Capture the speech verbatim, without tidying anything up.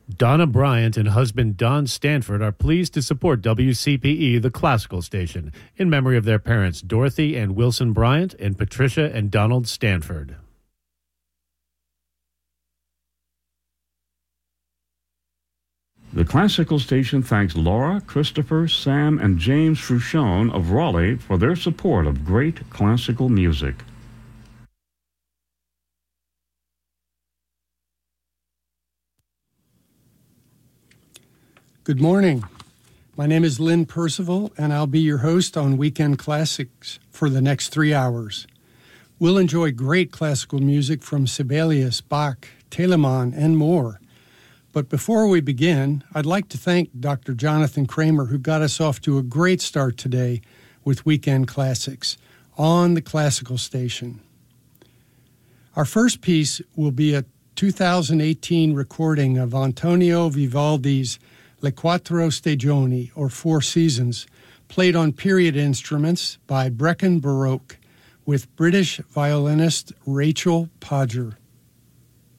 Donna Bryant and husband Don Stanford are pleased to support W C P E, the classical station, in memory of their parents Dorothy and Wilson Bryant and Patricia and Donald Stanford. The classical station thanks Laura, Christopher, Sam, and James Fruchon of Raleigh for their support of great classical music. Good morning. My name is Lynn Percival, and I'll be your host on Weekend Classics for the next three hours. We'll enjoy great classical music from Sibelius, Bach, Telemann, and more. But before we begin, I'd like to thank Doctor Jonathan Kramer, who got us off to a great start today with Weekend Classics on the classical station. Our first piece will be a two thousand eighteen recording of Antonio Vivaldi's Le Quattro Stagioni, or Four Seasons, played on period instruments by Brecon Baroque with British violinist Rachel Podger.